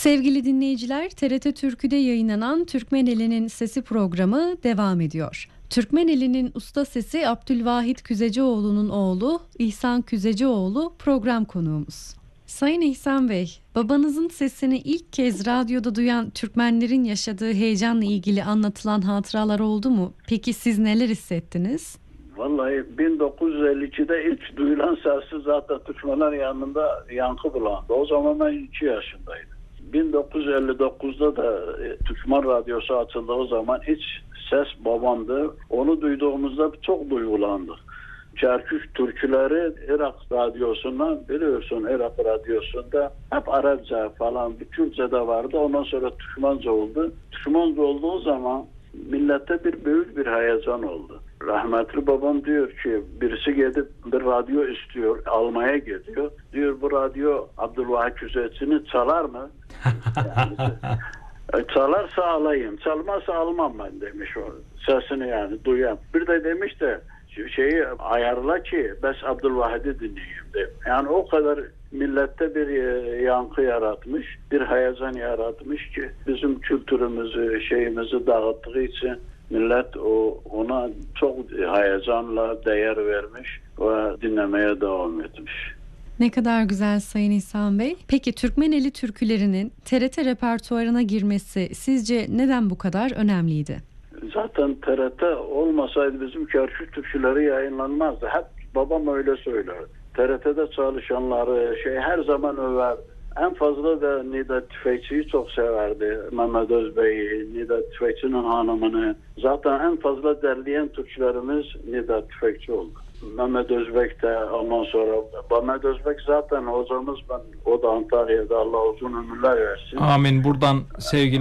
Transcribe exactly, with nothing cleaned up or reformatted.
Sevgili dinleyiciler, T R T Türkü'de yayınlanan Türkmeneli'nin Sesi programı devam ediyor. Türkmeneli'nin usta sesi Abdülvahit Küzecioğlu'nun oğlu İhsan Küzecioğlu program konuğumuz. Sayın İhsan Bey, babanızın sesini ilk kez radyoda duyan Türkmenlerin yaşadığı heyecanla ilgili anlatılan hatıralar oldu mu? Peki siz neler hissettiniz? Vallahi bin dokuz yüz elli ikide ilk duyulan sesi zaten Türkmenler yanında yankı bulandı. O zaman ben iki yaşındaydım. bin dokuz yüz elli dokuzda da e, Türkmen radyosu açıldı. O zaman hiç ses babamdı. Onu duyduğumuzda çok duygulandık. Çerküş türküleri Irak radyosundan, biliyorsun Irak radyosunda hep Arapça falan, Kürtçe de vardı. Ondan sonra Türkmence oldu. Türkmence olduğu zaman millete bir büyük bir heyecan oldu. Rahmetli babam diyor ki birisi gidip bir radyo istiyor, almaya gidiyor. Diyor bu radyo Abdülvahit Küzeci'ni çalar mı? Yani, çalarsa alayım, çalmazsa almam ben demiş o sesini yani duyan. Bir de demiş de şeyi ayarla ki ben Abdülvahit'i dinleyeyim de. Yani o kadar millette bir yankı yaratmış, bir heyecan yaratmış ki bizim kültürümüzü, şeyimizi dağıttığı için millet o ona çok heyecanla değer vermiş ve dinlemeye devam etmiş. Ne kadar güzel Sayın İhsan Bey. Peki Türkmeneli türkülerinin T R T repertuarına girmesi sizce neden bu kadar önemliydi? Zaten T R T olmasaydı bizim Kerkük türküleri yayınlanmazdı. Hep babam öyle söyler. T R T'de çalışanları şey her zaman överdi. En fazla da Nida Tüfekçi'yi çok severdi. Mehmet Özbey'i, Nida Tüfekçi'nin hanımını. Zaten en fazla derleyen Türkçülerimiz Nida Tüfekçi oldu. Mehmet Özbek de ondan sonra Mehmet Özbek zaten hocamız, ben o da Antalya'da, Allah uzun ömürler versin. Amin. Buradan sevgili